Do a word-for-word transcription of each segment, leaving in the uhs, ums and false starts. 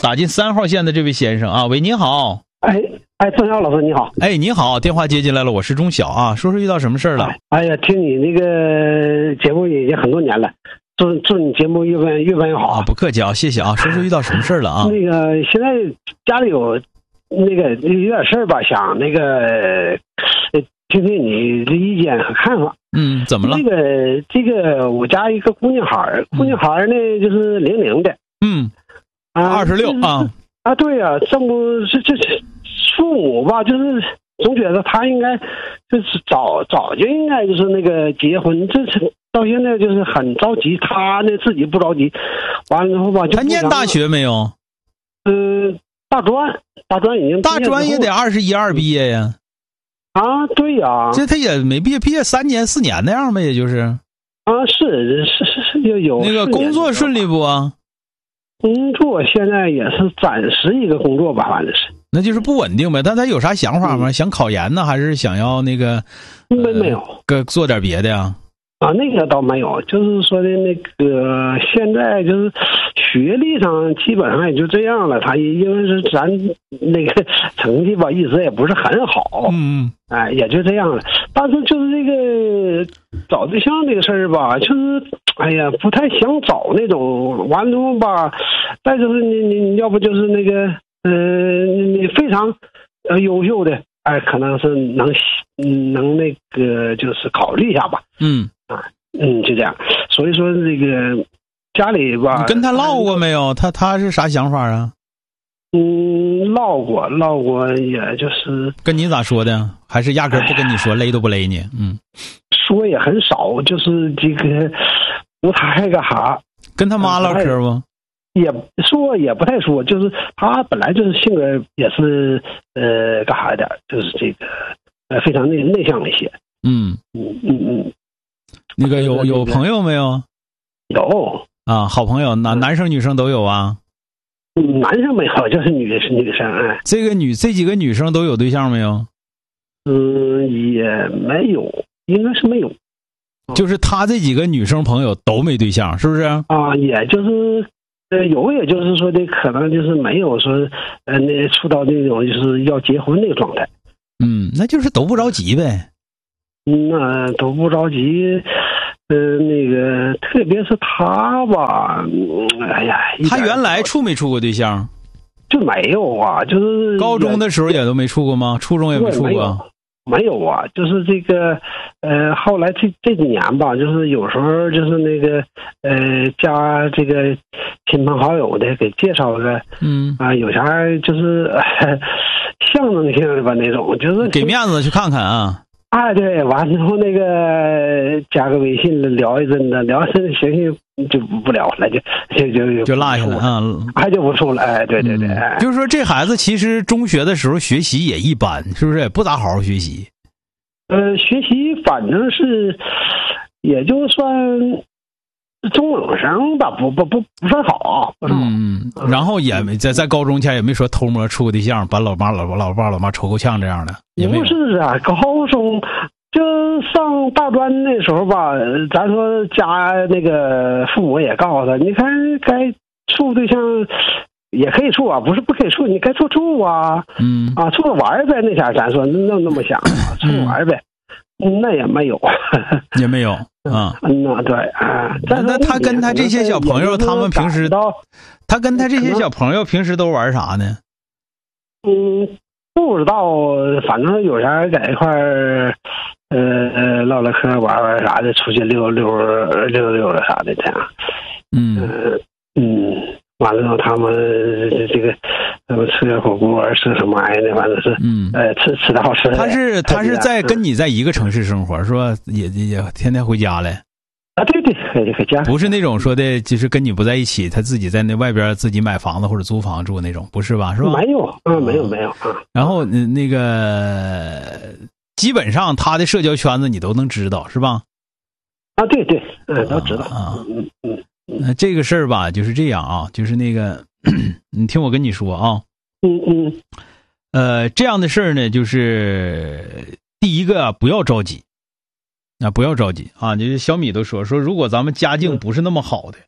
打进三号线的这位先生啊，喂，你好。 哎哎，郑晓老师你好。 哎，你好，电话接进来了，我是钟晓啊，说说遇到什么事儿了？ 哎呀，听你那个节目已经很多年了，祝祝你节目越办越办越好啊！不客气啊，谢谢啊。说说遇到什么事儿了啊？ 那个现在家里有那个有点事儿吧，想那个听听你的意见和看法。 嗯，怎么了？ 那个这个我家一个姑娘孩，姑娘孩呢就是零零的， 嗯，二十六啊啊，对呀、啊，这么这这父母吧，就是总觉得他应该就是早早就应该就是那个结婚，这是到现在就是很着急，他呢自己不着急，完了之后吧，就他念大学没有？ 嗯、呃，大专，大专已经大专也得二十一二毕业呀。 啊，对呀、啊， 这他也没毕业，毕业三年四年那样呗，也就是。 啊，是是是是有有那个工作顺利不啊？ 工作现在也是暂时一个工作吧，反正是。 那就是不稳定呗。但他有啥想法吗？嗯、想考研呢，还是想要那个？ 没没有， 呃，做点别的呀？ 啊，那个倒没有，就是说的那个现在就是学历上基本上也就这样了。他因为是咱那个成绩吧，一直也不是很好， 嗯， 哎，也就这样了。但是就是这个找对象这个事儿吧，就是哎呀，不太想找那种完了吧。再就是你你你要不就是那个呃，你非常呃优秀的，哎，可能是能能那个就是考虑一下吧。 嗯。 啊，嗯，就这样。所以说这个家里吧， 你跟他唠过没有？他他是啥想法啊？ 嗯，唠过，唠过，也就是跟你咋说的？还是压根不跟你说，勒都不勒你？嗯， 说也很少，就是这个不太干啥。 跟他妈唠嗑不？ 也说也不太说，就是他本来就是性格也是呃干啥点，就是这个呃非常内内向一些。 嗯嗯嗯嗯。 那个有有朋友没有？ 有啊，好朋友，男男生女生都有啊。 嗯，男生没有，就是女是女生。哎， 这个女这几个女生都有对象没有？ 嗯，也没有，应该是没有。 就是他这几个女生朋友都没对象，是不是？ 啊，也就是呃有，也就是说的可能就是没有说呃那处到那种就是要结婚那个状态。 嗯，那就是都不着急呗。 那都不着急，呃，那个，特别是他吧，嗯、哎呀， 他原来处没处过对象？ 就没有啊，就是高中的时候也都没处过吗？初中也没处过？ 没有啊，就是这个，呃，后来这这几年吧，就是有时候就是那个，呃，加这个亲朋好友的给介绍个， 嗯啊、呃，有啥就是、呃、象征性的吧那种，就是给面子去看看啊。 哎，对，完之后那个加个微信聊一阵子，聊一阵子行行就不聊了，就就就就落下了啊， 还就不处了。哎，对对对、 嗯，就是说这孩子其实中学的时候学习也一般，是不是？也不咋好好学习。 呃，学习反正是也就算中等生吧，不不不不算好，不算好。 嗯，然后也没在在高中前也没说偷摸处个对象，把老妈老老爸老妈抽够呛这样的，也没有。 不是啊，高中就上大专那时候吧，咱说家那个父母也告诉他，你看该处对象也可以处啊，不是不可以处，你该处处啊， 嗯啊，处着玩呗，那前咱说那那么想啊，处着玩呗，嗯、那也没有， 也没有啊， 嗯呐，对啊， 那他跟他这些小朋友，他们平时他跟他这些小朋友平时都玩啥呢？ 嗯，不知道，反正有啥在一块儿。呃呃，唠唠嗑玩玩啥的，出去溜溜溜溜了啥的这样。 嗯、 呃、嗯，完了之后他们这个他们吃点火锅，吃什么玩意的，反正是嗯呃吃吃的好吃的。 他是他是在跟你在一个城市生活，是吧？也也天天回家来。 啊，对对，回回家。 不是那种说的，就是跟你不在一起，他自己在那外边自己买房子或者租房住那种，不是吧？是吧？ 没有啊，没有没有啊。 然后那个。基本上他的社交圈子你都能知道，是吧？ 啊，对对，嗯，都知道啊。 嗯嗯。 那这个事儿吧，就是这样啊，就是那个，你听我跟你说啊。 嗯嗯。 呃，这样的事儿呢，就是第一个不要着急，啊，不要着急啊。就是小米都说说，如果咱们家境不是那么好的，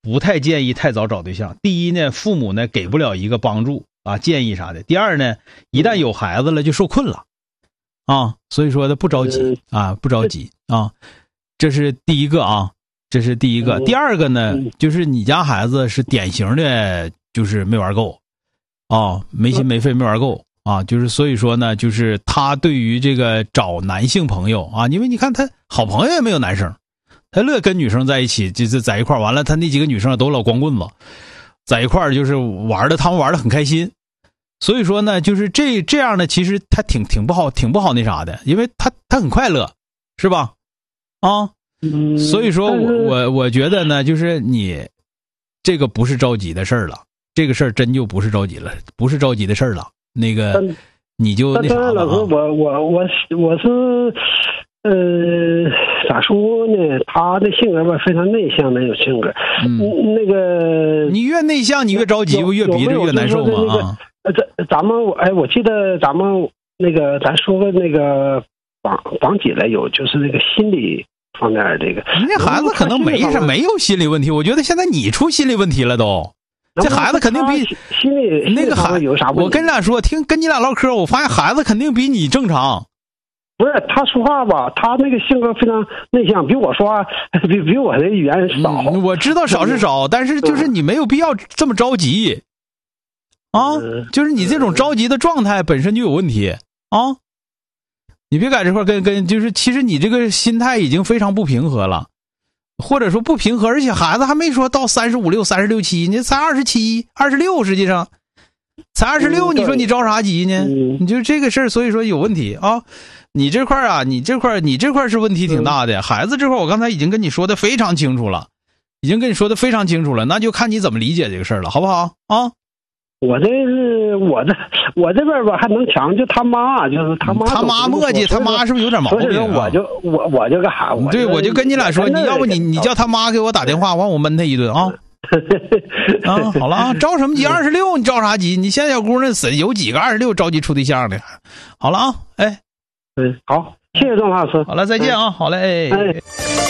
不太建议太早找对象。第一呢，父母呢给不了一个帮助啊建议啥的。第二呢，一旦有孩子了就受困了啊，所以说呢不着急啊，不着急啊，这是第一个啊，这是第一个。第二个呢，就是你家孩子是典型的，就是没玩够啊，没心没肺没玩够。啊，就是所以说呢，就是他对于这个找男性朋友啊，因为你看他好朋友也没有男生，他乐跟女生在一起，就是在一块完了，他那几个女生都老光棍子，在一块就是玩的，他们玩的很开心。所以说呢，就是这这样的，其实他挺挺不好，挺不好那啥的，因为他他很快乐，是吧？啊， 嗯， 所以说我我我觉得呢，就是你这个不是着急的事儿了，这个事儿真就不是着急了，不是着急的事儿了。那个，你就那啥了、啊。 老师，我我我我是，呃，咋说呢？他的性格吧，非常内向的那种性格。嗯，那个你越内向，你越着急，不越逼着越难受吗？啊， 呃，咱咱们哎，我记得咱们那个咱说过那个绑绑起来有就是那个心理方面这个。 人家孩子可能没什没有心理问题，我觉得现在你出心理问题了都。这孩子肯定比心里那个孩有啥问题？ 我跟你俩说，听跟你俩唠嗑，我发现孩子肯定比你正常。 不是他说话吧？他那个性格非常内向，比我说话比比我的语言少、 嗯。我知道少是少，但是就是你没有必要这么着急、嗯、啊！就是你这种着急的状态本身就有问题啊！你别在这块跟跟，就是其实你这个心态已经非常不平和了。或者说不平和，而且孩子还没说到三十五六、三十六七，你才二十七、二十六，实际上才二十六，你说你着啥急呢？你就这个事儿，所以说有问题啊！你这块啊，你这块你这块是问题挺大的。孩子这块，我刚才已经跟你说的非常清楚了，已经跟你说的非常清楚了，那就看你怎么理解这个事儿了，好不好啊？ 我这是我这我这边吧还能强，就他妈就是他妈他妈磨叽，他妈是不是有点毛病、啊？ 我就我我就干啥？ 对，我就跟你俩说，你要不你你叫他妈给我打电话，完我闷他一顿啊！啊，好了啊，着什么急？二十六，你着啥急？你现在小姑娘死有几个二十六着急处对象的？好了啊，哎， 嗯，好，谢谢郑老师。 好了，再见啊，好嘞。哎